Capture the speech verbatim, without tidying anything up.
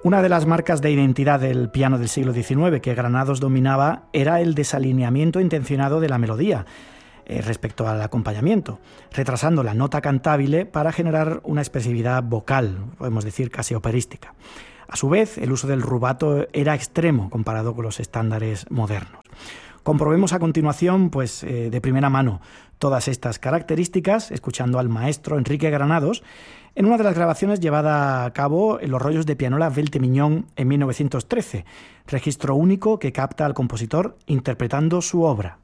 Una de las marcas de identidad del piano del siglo diecinueve que Granados dominaba era el desalineamiento intencionado de la melodía eh, respecto al acompañamiento, retrasando la nota cantable para generar una expresividad vocal, podemos decir casi operística. A su vez, el uso del rubato era extremo comparado con los estándares modernos. Comprobemos a continuación, pues, eh, de primera mano todas estas características, escuchando al maestro Enrique Granados, en una de las grabaciones llevada a cabo en los rollos de pianola Velte Miñón en mil novecientos trece, registro único que capta al compositor interpretando su obra.